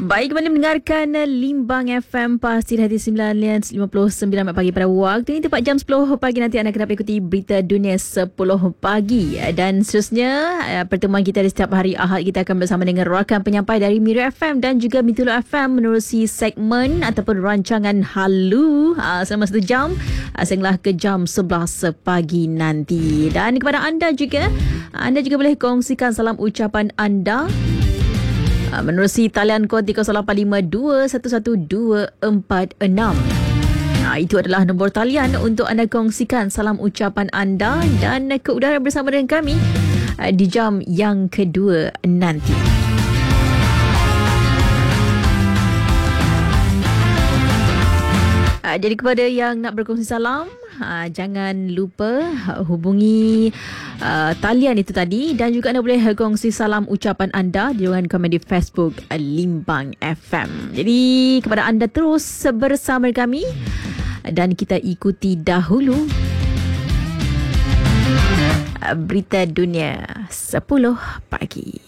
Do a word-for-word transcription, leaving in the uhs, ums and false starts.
Baik, kembali mendengarkan Limbang F M Pasti Hati sembilan lima puluh sembilan pagi pada waktu ini tepat jam sepuluh pagi. Nanti anda akan dapat ikuti berita dunia sepuluh pagi. Dan seterusnya pertemuan kita di setiap hari Ahad, kita akan bersama dengan rakan penyampai dari Miro F M dan juga Mintulu F M menerusi segmen ataupun rancangan Halu selama satu jam sehinggalah ke jam sebelas pagi nanti. Dan kepada anda juga, anda juga boleh kongsikan salam ucapan anda menerusi talian kod tiga kosong lapan lima dua satu satu dua empat enam. Nah, itu adalah nombor talian untuk anda kongsikan salam ucapan anda dan ke udara bersama dengan kami di jam yang kedua nanti. Jadi kepada yang nak berkongsi salam, Ha, jangan lupa hubungi uh, talian itu tadi, dan juga anda boleh kongsi salam ucapan anda di ruangan komen di Facebook uh, Limbang F M. Jadi kepada anda terus bersama kami dan kita ikuti dahulu uh, berita dunia sepuluh pagi.